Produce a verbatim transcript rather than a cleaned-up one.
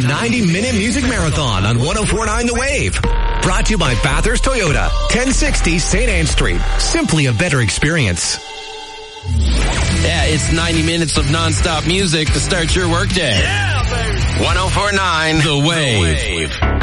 ninety-minute music marathon on one oh four point nine The Wave. Brought to you by Bathurst Toyota, ten sixty Saint Anne Street. Simply a better experience. Yeah, it's ninety minutes of nonstop music to start your workday. Yeah, baby. one oh four point nine The Wave. The Wave.